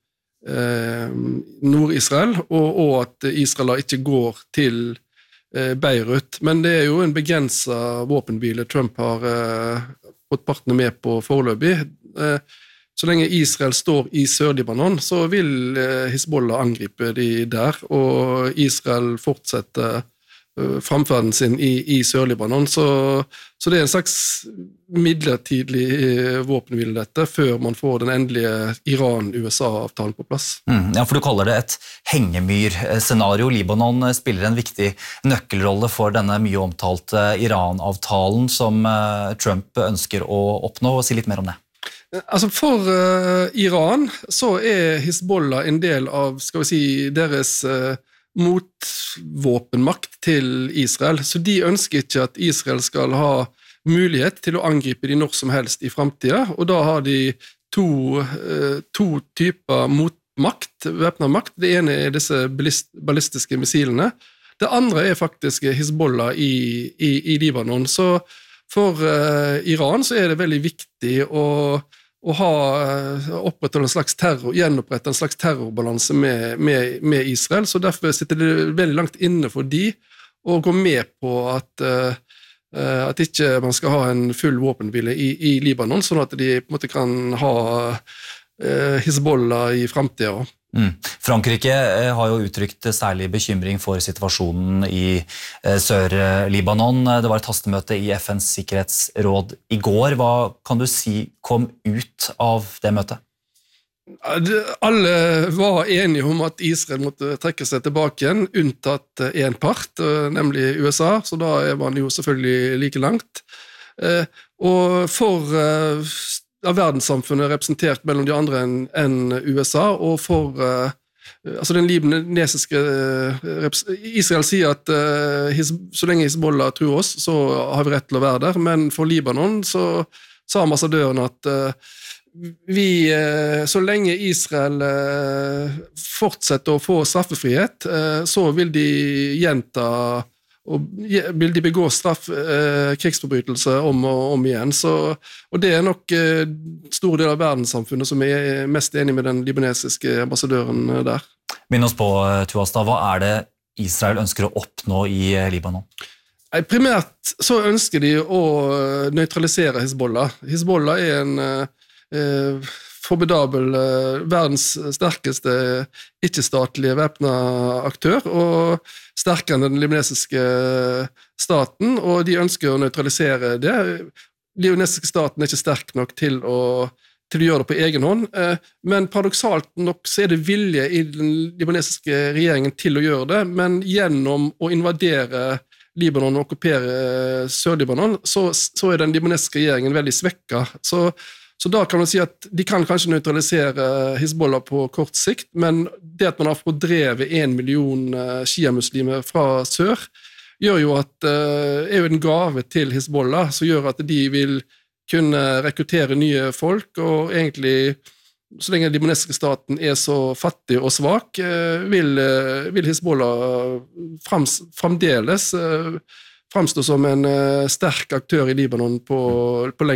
Nord-Israel, og at Israel ikke går til Beirut. Men det jo en begrenset våpenhvile Trump har fått partene med på foreløpig. Så lenge Israel står I Sør-Libanon, så vil Hezbollah angripe de der, og Israel fortsetter framferden sin I Sør-Libanon. Så det en slags midlertidig våpenhvile dette, før man får den endelige Iran-USA-avtalen på plass. Ja, for du kaller det et hengemyr-scenario. Libanon spiller en viktig nøkkelrolle for denne mye omtalte Iran-avtalen som Trump ønsker å oppnå. Si litt mer om det. Altså for Iran så Hezbollah en del av, skal vi si, deres motvåpenmakt til Israel, så de ønsker ikke at Israel skal ha mulighet til å angripe de når som helst I fremtiden, og da har de to typer motmakt, væpnet makt. Det ene disse ballistiske missilene, det andre faktisk Hezbollah I Libanon. Så for Iran så det veldig viktig å opprette en slags gjenopprette en slags terrorbalanse med Israel, så derfor sitter det veldig langt inne for de å gå med på at ikke man skal ha en full våpenhvile I Libanon, sånn at de på en måte kan ha Hezbollah I fremtiden. Frankrike har jo uttrykt særlig bekymring for situasjonen I Sør-Libanon. Det var et hastemøte I FNs sikkerhetsråd I går. Hva kan du si kom ut av det møtet? Alle var enige om at Israel måtte trekke seg tilbake igjen, unntatt en part, nemlig USA, så da man jo selvfølgelig like langt. Og for verdenssamfunnet representert mellom de andre enn USA, og for altså den libanesiske Israel sier at så lenge Hezbollah tror oss, så har vi rett til å være der, men for Libanon så sa ambassadøren at så lenge Israel fortsetter å få straffefrihet, så vil de gjenta og vil de begå krigsforbrytelser om og om igjen. Og det nok stor del av verdenssamfunnet som mest enig med den libanesiske ambassadøren der. Minn oss på, Tuastad, hva det Israel ønsker å oppnå I Libanon? Primært så ønsker de å nøytralisere Hizbollah. Hizbollah en formidabel, verdens sterkeste ikke-statlige væpnet aktør, og sterkere enn den libanesiske staten, og de ønsker å nøytralisere det. Libanesiske staten ikke sterk nok til å gjøre det på egen hånd, men paradoksalt nok så det vilje i den libanesiske regjeringen til å gjøre det, men gjennom å invadere Libanon og okkupere Sør-Libanon, så den libanesiske regjeringen veldig svekket. Så da kan man si at de kan kanskje nøytralisere Hizbollah på kort sikt, men det at man har fordrevet 1 million shia-muslimer fra sør, gjør jo at jo en gave til Hizbollah, som gjør at de vil kunne rekruttere nye folk, og egentlig, så lenge den libanesiske staten så fattig og svak, vil Hizbollah fremdeles fremstå som en sterk aktør i Libanon på lengre